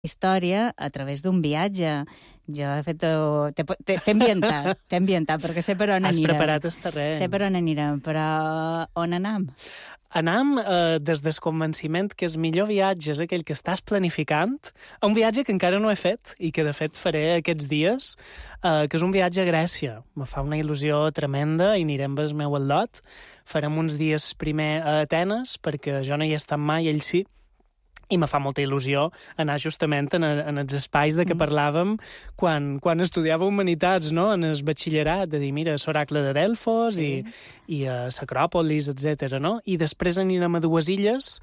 història a través d'un viatge. Jo he fet... T'he ambientat, perquè sé per on anirem. Has preparat el terreny. Sé per on anirem, però on anam? Anam des del convenciment que el millor viatge és aquell que estàs planificant, a un viatge que encara no he fet i que de fet faré aquests dies, que és un viatge a Grècia. Me fa una il·lusió tremenda i anirem amb el meu al·lot. Farem uns dies primer a Atenes, perquè jo no hi he estat mai, ell sí, i me fa molta il·lusió anar justament en els espais de què parlàvem quan estudiava Humanitats, no? En el batxillerat, de dir, mira, l'oracle de Delfos i l'Acròpolis, etc. No? I després anirem a dues illes,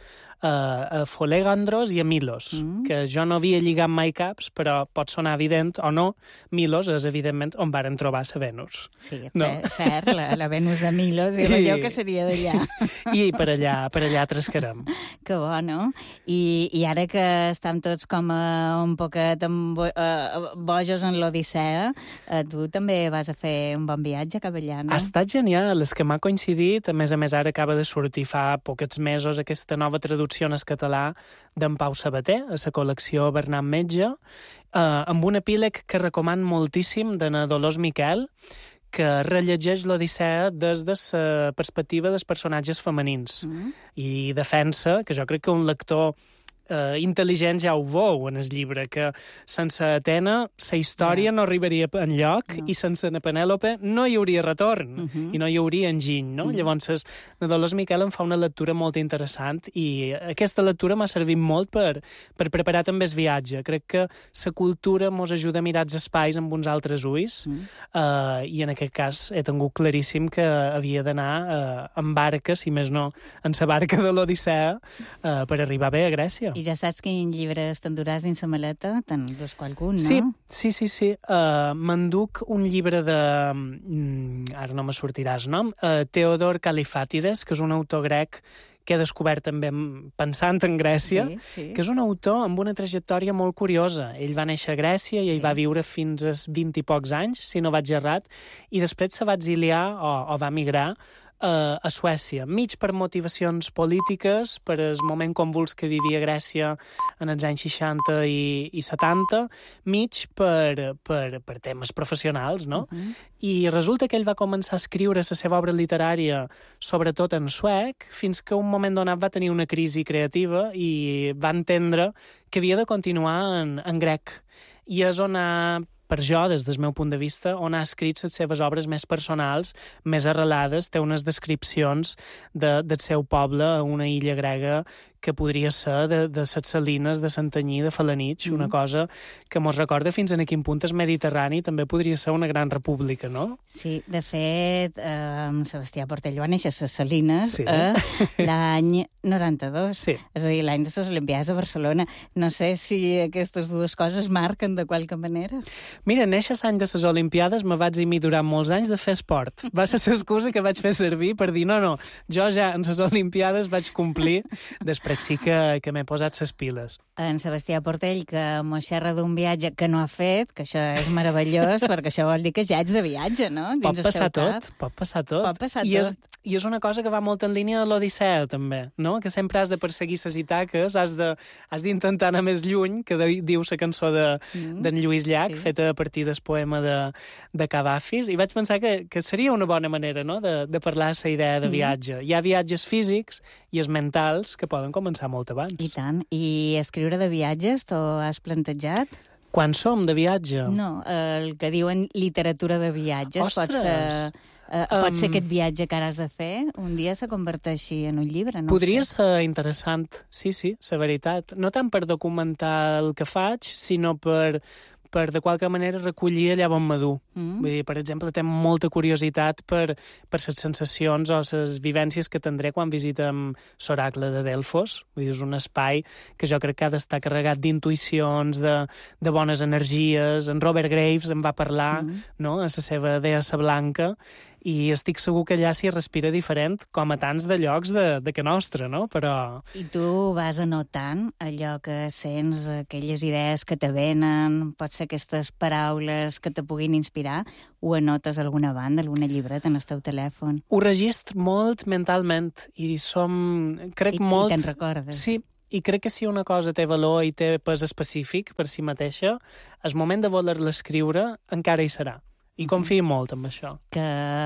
a Folegandros i a Milos, que jo no havia lligat mai caps, però pot sonar evident o no. Milos és, evidentment, on varen trobar la Venus. Sí, no? Cert, la Venus de Milos, i allò que seria d'allà. I per allà trascarem. Que bo, no? I ara que estem tots com un poquet bojos en l'Odissea, tu també vas a fer un bon viatge cap allà, no? Ha estat genial, és que m'ha coincidit. A més, ara acaba de sortir fa pocs mesos aquesta nova traducció en català d'en Pau Sabater, a la col·lecció Bernat Metge, amb un epíleg que recomano moltíssim de na Dolors Miquel, que rellegeix l'Odissea des de la perspectiva dels personatges femenins i defensa, que jo crec que un lector intel·ligent ja ho veu en el llibre, que sense Atena la història no arribaria enlloc i sense na Penèlope no hi hauria retorn i no hi hauria enginy, no? Llavors, na Dolors Miquel em fa una lectura molt interessant i aquesta lectura m'ha servit molt per preparar també el viatge. Crec que la cultura mos ajuda a mirar els espais amb uns altres ulls i en aquest cas he tingut claríssim que havia d'anar en barca, si més no, en la barca de l'Odissea per arribar bé a Grècia. I ja saps quin llibre t'enduràs dins la maleta? Te'n dus qualcun, no? Sí. M'enduc un llibre de... ara no me sortirà el nom. Teodor Kalifatides, que és un autor grec que he descobert també pensant en Grècia, que és un autor amb una trajectòria molt curiosa. Ell va néixer a Grècia i ell va viure fins als 20 i pocs anys, si no vaig errat, i després se va exiliar o va migrar a Suècia, mig per motivacions polítiques, per el moment convuls que vivia Grècia en els anys 60 i 70, mig per temes professionals, no? I resulta que ell va començar a escriure la seva obra literària sobretot en suec, fins que un moment donat va tenir una crisi creativa i va entendre que havia de continuar en grec. I és on per jo, des del meu punt de vista, on ha escrit les seves obres més personals, més arrelades, té unes descripcions del seu poble a una illa grega que podria ser de Ses Salines, de Santanyí, de Falanich, una cosa que mos recorda fins a quin punt el Mediterrani també podria ser una gran república, no? Sí, de fet, Sebastià Portell va néixer a Ses Salines l'any 92, és a dir, l'any de les Olimpiades de Barcelona. No sé si aquestes dues coses marquen de qualque manera. Mira, néixer l'any de les Olimpiades me vaig eximir durant molts anys de fer esport. Va ser l'excusa que vaig fer servir per dir no, jo ja en les Olimpiades vaig complir. Després sí que m'he posat les piles. En Sebastià Portell, que mos xerra d'un viatge que no ha fet, que això és meravellós, perquè això vol dir que ja ets de viatge, no? Pot passar tot. I és una cosa que va molt en línia de l'Odissea, també, no? Que sempre has de perseguir les Ítaques, has d'intentar anar més lluny, que diu la cançó d'en Lluís Llach, feta a partir del poema de Cavafis, i vaig pensar que seria una bona manera, no?, de parlar la idea de viatge. Hi ha viatges físics i els mentals que poden començar molt abans. I tant. I escriure de viatges, t'ho has plantejat? Quan som de viatge? No, el que diuen literatura de viatges. Ostres! Pot ser aquest viatge que ara has de fer, un dia se converteixi en un llibre, no Podria ser interessant, sí, la veritat. No tant per documentar el que faig, sinó per de qualque manera recollir allà on m'adur. Vull dir, per exemple, tinc molta curiositat per les sensacions o les vivències que tindré quan visitem l'oracle de Delfos. Vull dir, és un espai que jo crec que ha d'estar carregat d'intuïcions, de bones energies. En Robert Graves en va parlar, no?, a la seva deessa blanca, i estic segur que allà s'hi respira diferent, com a tants de llocs de que nostre, no? Però... I tu vas anotant allò que sents, aquelles idees que te venen, pot ser aquestes paraules que te puguin inspirar, ho anotes a alguna banda, alguna llibreta en el teu telèfon? Ho registro molt mentalment i crec molt... I te'n recordes? Sí, i crec que si una cosa té valor i té pes específic per si mateixa, el moment de voler-la escriure encara hi serà. I confio molt en això. Que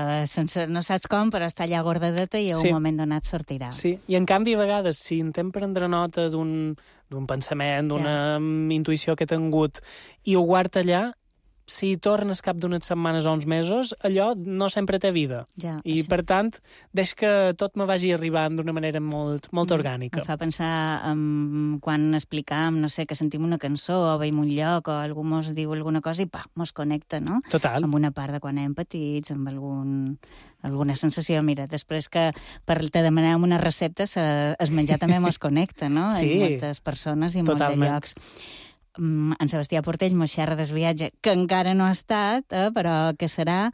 no saps com, però està allà guardadeta i a un moment donat sortirà. Sí, i en canvi a vegades, si intentem prendre nota d'un pensament, d'una intuïció que he tingut, i ho guardo allà, si tornes cap d'unes setmanes o uns mesos, allò no sempre té vida. I, per tant, deix que tot me vagi arribant d'una manera molt orgànica. Em fa pensar quan explicam, no sé, que sentim una cançó o veiem un lloc o algú mos diu alguna cosa i mos connecta, no? Total. Amb una part de quan érem petits, amb alguna sensació. Mira, després que te demanem una recepta, el menjar també mos connecta, no? Sí. En moltes persones i en molts llocs. En Sebastià Portell mos xerra del viatge, que encara no ha estat, però que serà,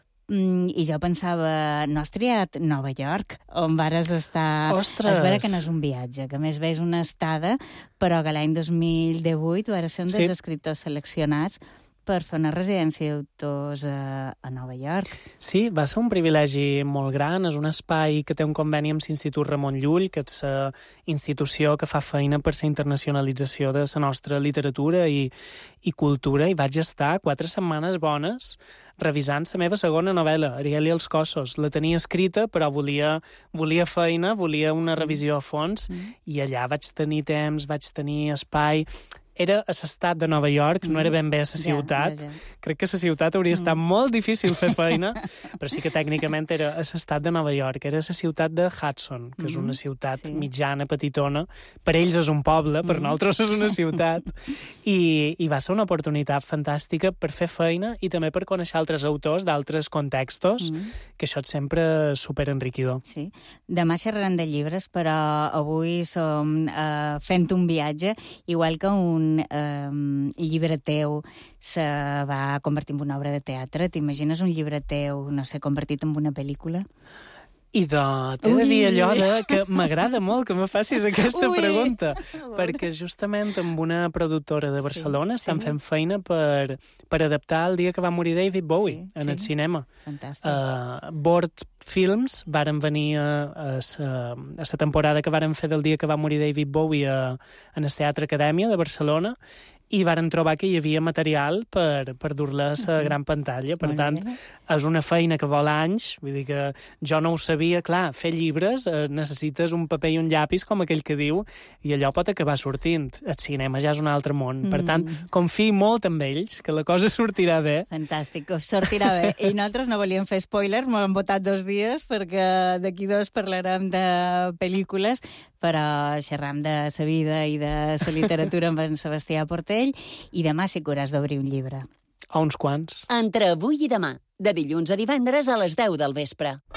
i jo pensava, no has triat Nova York, on vares estar... Ostres! És vera que no és un viatge, que més bé és una estada, però que l'any 2018 vares ser un dels escriptors seleccionats per fer una residència d'autors a Nova York. Sí, va ser un privilegi molt gran. És un espai que té un conveni amb l'Institut Ramon Llull, que és la institució que fa feina per la internacionalització de la nostra literatura i cultura, i vaig estar 4 setmanes bones revisant la meva segona novel·la, Ariel i els cossos. La tenia escrita, però volia feina, volia una revisió a fons, i allà vaig tenir temps, vaig tenir espai. Era a l'estat de Nova York, no era ben bé a la ciutat. Crec que a la ciutat hauria estat molt difícil fer feina, però sí que tècnicament era a l'estat de Nova York. Era a la ciutat de Hudson, que és una ciutat mitjana, petitona. Per ells és un poble, per nosaltres és una ciutat. I va ser una oportunitat fantàstica per fer feina i també per conèixer altres autors d'altres contextos, que això és sempre superenriquidor. Sí. Demà xerrarem de llibres, però avui som fent un viatge, igual que un llibre teu se va convertir en una obra de teatre. T'imagines un llibre teu, no sé, convertit en una pel·lícula? I t'he de dir allò que m'agrada molt que me facis aquesta pregunta, perquè justament amb una productora de Barcelona estan fent feina per adaptar el dia que va morir David Bowie en el cinema. Fantàstic. Board Films varen venir a la temporada que varen fer del dia que va morir David Bowie en el Teatre Acadèmia de Barcelona, i varen trobar que hi havia material per dur-la a la gran pantalla. Per tant, és una feina que vol anys, vull dir que jo no ho sabia. Clar, fer llibres necessites un paper i un llapis, com aquell que diu, i allò pot acabar sortint. El cinema ja és un altre món. Per tant, confio molt en ells, que la cosa sortirà bé. Fantàstic, sortirà bé. I nosaltres no volíem fer spoiler, m'ho han votat 2 dies, perquè d'aquí 2 parlarem de pel·lícules, però xerram de la vida i de la literatura amb en Sebastià Portell, i demà sí que hauràs d'obrir un llibre. A uns quants. Entre avui i demà, de dilluns a divendres a les 10 del vespre.